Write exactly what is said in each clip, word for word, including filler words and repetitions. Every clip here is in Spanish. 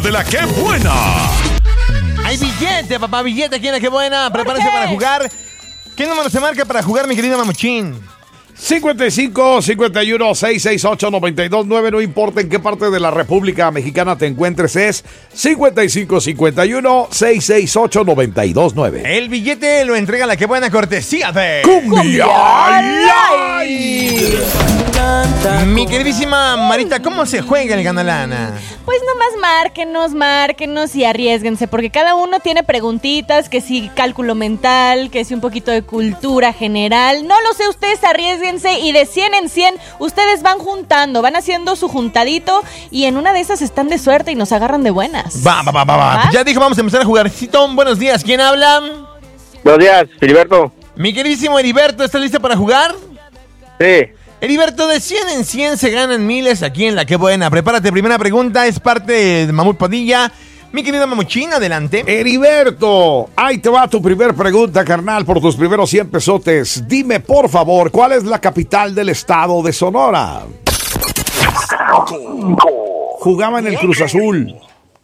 De la que buena. Hay billete, papá, billete aquí en la que buena. Prepárense para jugar. ¿Qué número se marca para jugar, mi querido Mamuchín? cincuenta y cinco, cincuenta y uno, seiscientos sesenta y ocho, noventa y dos nueve. No importa en qué parte de la República Mexicana te encuentres, es cincuenta y cinco, cincuenta y uno, seiscientos sesenta y ocho, noventa y dos nueve. El billete lo entrega la que buena cortesía de ¡Cumbia Live! Mi queridísima Marita, ¿cómo se juega el Ganalana? Pues nomás márquenos, márquenos y arriésguense, porque cada uno tiene preguntitas, que si cálculo mental, que si un poquito de cultura general. No lo sé, ustedes arriésguense y de cien en cien ustedes van juntando, van haciendo su juntadito y en una de esas están de suerte y nos agarran de buenas. Va, va, va, va, va. ¿Va? Ya dijo, vamos a empezar a jugar. Citón, buenos días. ¿Quién habla? Buenos días, Filiberto. Mi queridísimo Heriberto, ¿estás listo para jugar? Sí. Heriberto, de cien en cien se ganan miles aquí en La Que Buena. Prepárate, primera pregunta, es parte de Mamut Padilla. Mi querido Mamuchín, adelante. Heriberto, ahí te va tu primer pregunta, carnal, por tus primeros cien pesotes. Dime, por favor, ¿cuál es la capital del estado de Sonora? Jugaba en el Cruz Azul.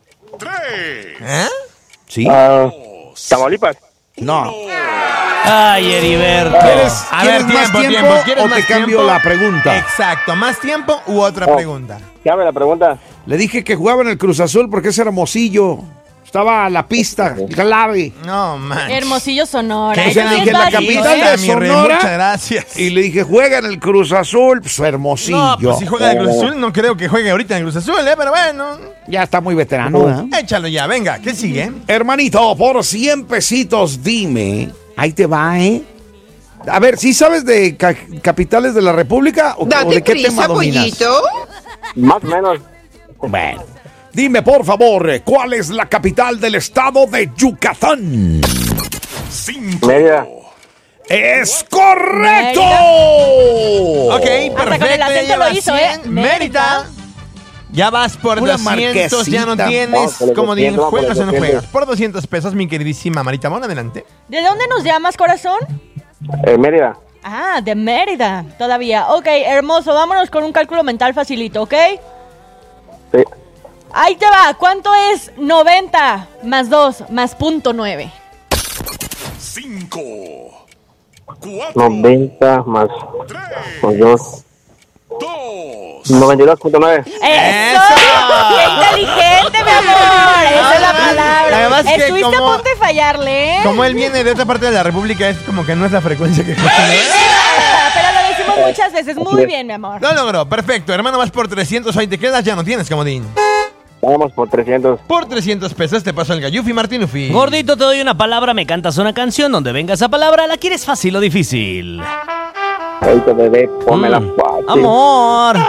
¿Eh? ¿Sí? Uh, Tamaulipas. No. Ay, Heriberto. ¿Quieres, A ¿quieres ver, más tiempo, tiempo, tiempo. ¿Quieres o te más cambio tiempo? la pregunta? Exacto, ¿más tiempo u otra Oh. pregunta? Dame la pregunta. Le dije que jugaba en el Cruz Azul porque es Hermosillo. Estaba a la pista, clave. No, man. Hermosillo, Sonora. ¿Qué? O sea, Eso le sí dije es la válido, capital ¿eh? de mi rey, Sonora. muchas gracias. Y le dije, juega en el Cruz Azul, pues Hermosillo. No, pues si juega en el Cruz Azul, no creo que juegue ahorita en el Cruz Azul, ¿eh? Pero bueno, Ya está muy veterano, ¿eh? échalo ya, venga, ¿qué sigue? Hermanito, por cien pesitos, dime. Ahí te va, ¿eh? A ver, ¿sí sabes de ca- capitales de la República o, o Date de qué tema prisa, dominas? pollito. Más o menos. Bueno. Dime, por favor, ¿cuál es la capital del estado de Yucatán? Cinco. Mérida. ¡Es correcto! Ok, Hasta con el perfecto, ya acento lo llevas hizo, cien. ¿eh? Mérida. Ya vas por Una doscientos, ya no marquesita. tienes. Vamos por los Como digan, doscientos, ¿juegas o no vamos por los juegas? Por doscientos pesos, mi queridísima Marita Mon, adelante. ¿De dónde nos llamas, corazón? Eh, Mérida. Ah, de Mérida, todavía. Ok, hermoso, vámonos con un cálculo mental facilito, ¿ok? Sí. Ahí te va, ¿cuánto es noventa más dos más punto nueve? Cinco. Cuatro. noventa más, Tres. más dos. Dos. noventa y dos punto nueve. ¡Eso! ¡Eso! ¡Qué inteligente, mi amor! Esa es la palabra. Además que Estuviste como- a punto de fallarle, ¿eh? Como él viene de otra parte de la República, es como que no es la frecuencia que juega. Ah, pero lo decimos muchas veces. Muy bien, mi amor. Lo logró, perfecto. Hermano, vas por trescientos, ahí te quedas, ya no tienes comodín. Vamos por trescientos. Por trescientos pesos te paso el Gallufi Martinufi. Gordito, te doy una palabra, me cantas una canción donde venga esa palabra. ¿La quieres fácil o difícil? Ahorita, bebé, pónmela Mm. fácil. Amor.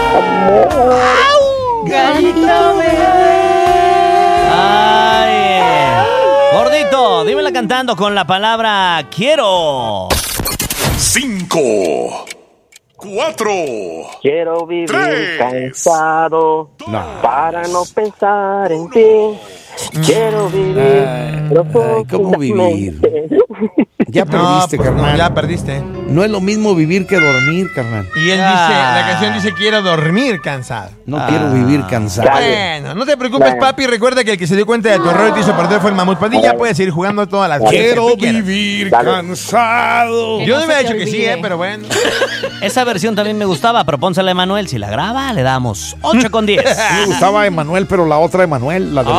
Gallito bebé. Ay. Gordito, dímela cantando con la palabra quiero. Cinco. Cuatro. Quiero vivir Tres. cansado No. para no pensar en ti. Quiero vivir Ay, ¿cómo vivir? profundamente. Ya No, perdiste, pues no, carnal. ya perdiste. No es lo mismo vivir que dormir, carnal. Y él Ah. dice, la canción dice, quiero dormir cansado. No Ah. quiero vivir cansado. Bueno, no te preocupes, Bueno. papi. Recuerda que el que se dio cuenta de tu error y te hizo perder fue el Mamut Padilla. Puedes seguir jugando todas las veces Quiero que tú quieras. vivir Dale. cansado. Yo no no se me he te dicho que sí, olvide. eh, pero bueno. Esa versión también me gustaba, propónsela a Emanuel. Si la graba, le damos ocho con diez. Me gustaba Emanuel, pero la otra Emanuel, la de